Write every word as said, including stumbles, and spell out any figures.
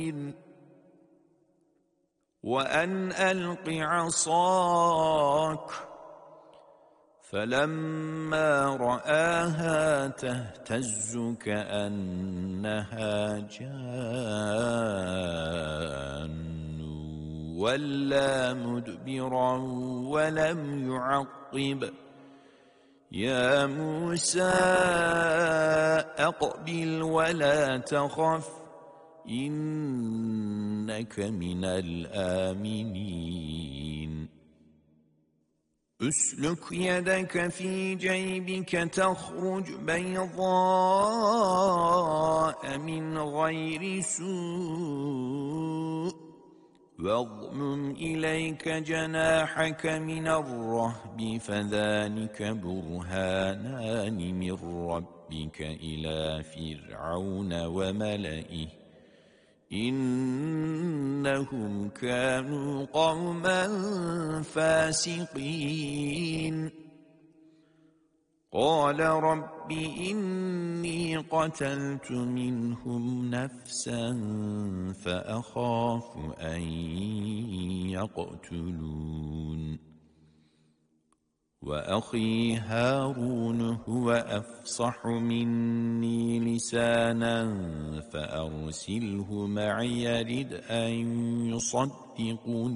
وأن ألق عصاك فلما رآها تهتز كأنها جان ولا مدبرا ولم يعقب يا موسى أقبل ولا تخف إنك من الآمنين أسلك يدك في جيبك تخرج بيضاء من غير سوء واضمم إليك جناحك من الرهب فذلك برهانان من ربك إلى فرعون وملئه إنهم كانوا قوما فاسقين قال رب إني قتلت منهم نفسا فأخاف أن يقتلون وأخي هارون هو أفصح مني لسانا فأرسله معي يرد أن يصدقون